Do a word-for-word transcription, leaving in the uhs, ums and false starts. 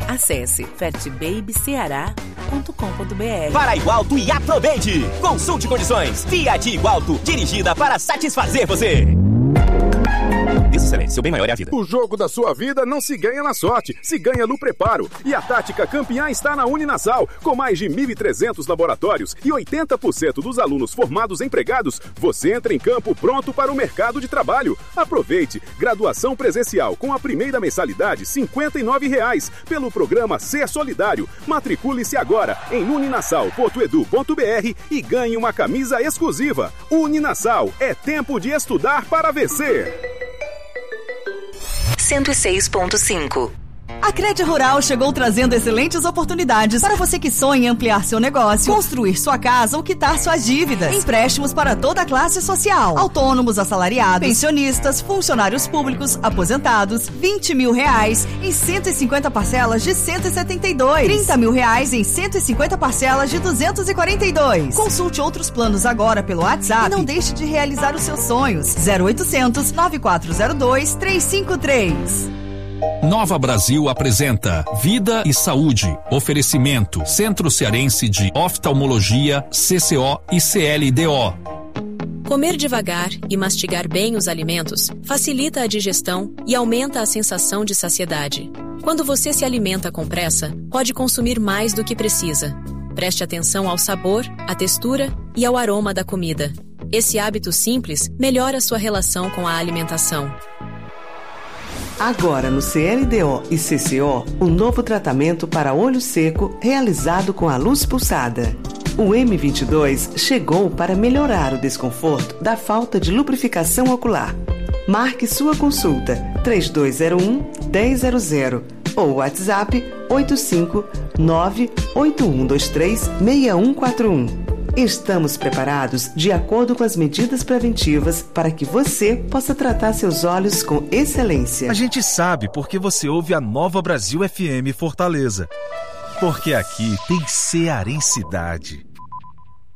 Acesse fert baby ceará ponto com ponto b r. Para Igualto e aproveite! Consulte condições. Fiat Igualto, dirigida para satisfazer você. Isso, excelente, seu bem maior é a vida. O jogo da sua vida não se ganha na sorte, se ganha no preparo. E a tática campeã está na Uninasal. Com mais de mil e trezentos laboratórios e oitenta por cento dos alunos formados empregados, você entra em campo pronto para o mercado de trabalho. Aproveite, graduação presencial com a primeira mensalidade cinquenta e nove reais pelo programa Ser Solidário. Matricule-se agora em uninasal ponto edu ponto b r e ganhe uma camisa exclusiva. Uninasal, é tempo de estudar para vencer. cento e seis ponto cinco. A Crédito Rural chegou trazendo excelentes oportunidades para você que sonha em ampliar seu negócio, construir sua casa ou quitar suas dívidas. Empréstimos para toda a classe social. Autônomos, assalariados, pensionistas, funcionários públicos, aposentados, vinte mil reais em cento e cinquenta parcelas de cento e setenta e dois. trinta mil reais em cento e cinquenta parcelas de duzentos e quarenta e dois. Consulte outros planos agora pelo WhatsApp e não deixe de realizar os seus sonhos. zero oitocentos, nove quatro zero dois, três cinco três. Nova Brasil apresenta Vida e Saúde. Oferecimento Centro Cearense de Oftalmologia, C C O e C L D O. Comer devagar e mastigar bem os alimentos facilita a digestão e aumenta a sensação de saciedade. Quando você se alimenta com pressa, pode consumir mais do que precisa. Preste atenção ao sabor, à textura e ao aroma da comida. Esse hábito simples melhora sua relação com a alimentação. Agora no C L D O e C C O, o novo tratamento para olho seco realizado com a luz pulsada. O M vinte e dois chegou para melhorar o desconforto da falta de lubrificação ocular. Marque sua consulta três dois zero um, um zero zero zero ou WhatsApp oito cinco nove oito um dois três seis um quatro um. Estamos preparados de acordo com as medidas preventivas para que você possa tratar seus olhos com excelência. A gente sabe porque você ouve a Nova Brasil F M Fortaleza. Porque aqui tem cearensidade.